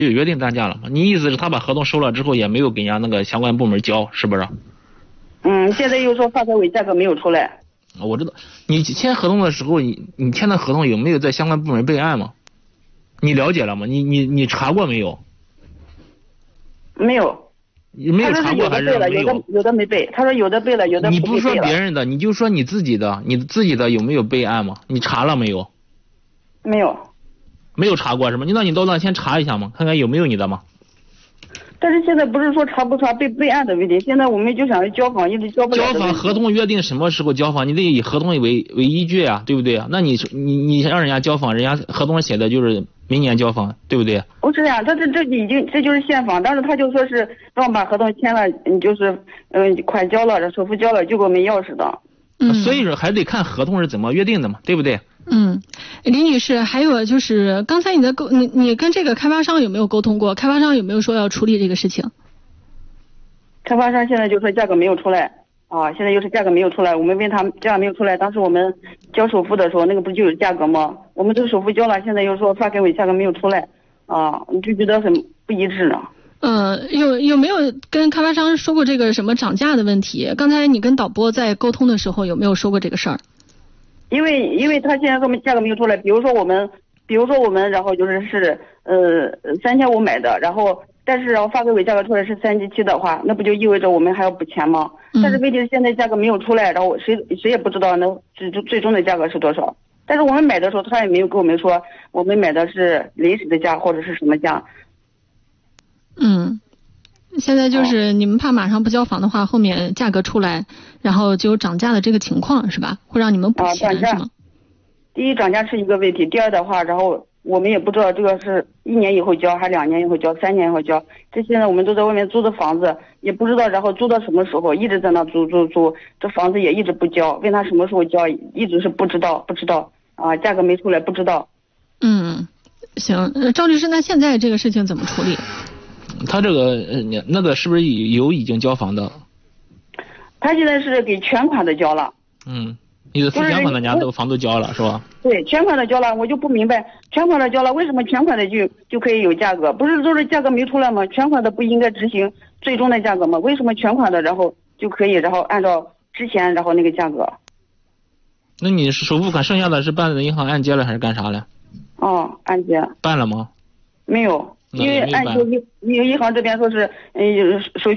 有约定单价了吗？你意思是他把合同收了之后也没有给人家那个相关部门交，是不是？ 现在又说发改委价格没有出来。 我知道，你签合同的时候，你签的合同有没有在相关部门备案吗？你了解了吗？你查过没有？ 没有。 没有查过还是没有？ 有的没备。他说有的备了，有的你不说别人的，你就说你自己的有没有备案吗？你查了没有？ 没有。 没有查过是吗？那你到那先查一下嘛，看看有没有你的吗？ 但是现在不是说查不查备案的问题，现在我们就想交房，一直交不了。 交房合同约定什么时候交房，你得以合同为依据啊，对不对啊？那你让人家交房，人家合同写的就是明年交房，对不对？ 不是呀，这就是现房，但是他就说是让我把合同签了，就是款交了，首付交了，就给我们钥匙的。 所以说还得看合同是怎么约定的嘛，对不对？ 李女士，还有就是刚才你跟这个开发商有没有沟通过？开发商有没有说要处理这个事情？ 开发商现在就说价格没有出来啊，现在又是价格没有出来，我们问他价格没有出来，当时我们交首付的时候，那个不就有价格吗？我们这个首付交了，现在又说发改委价格没有出来啊，你就觉得很不一致呢。 有没有跟开发商说过这个什么涨价的问题？刚才你跟导播在沟通的时候有没有说过这个事儿？ 因为他现在说价格没有出来，比如说我们，然后就是3500买的，然后但是发改委价格出来是377的话，那不就意味着我们还要补钱吗？但是问题是现在价格没有出来，然后谁也不知道那最终的价格是多少。但是我们买的时候，他也没有跟我们说我们买的是临时的价或者是什么价。 现在就是你们怕马上不交房的话，后面价格出来，然后就有涨价的这个情况是吧？会让你们补钱是吗？ 第一，涨价是一个问题；第二的话，然后我们也不知道这个是1年以后交，还是2年以后交，3年以后交。这现在我们都在外面租的房子，也不知道，然后租到什么时候，一直在那租，这房子也一直不交，问他什么时候交，一直是不知道啊，价格没出来不知道。 行，赵律师，那现在这个事情怎么处理？ 他这个那个是不是有已经交房的？ 他现在是给全款的交了。 你的付全款的人家房都交了是吧？ 对，全款的交了，我就不明白，全款的交了，为什么全款的就可以有价格？不是都是价格没出来吗？全款的不应该执行最终的价格吗？为什么全款的然后就可以，然后按照之前然后那个价格？ 那你首付款剩下的是办的银行按揭了还是干啥了？ 按揭办了吗？ 没有，因为按揭银行这边说是手续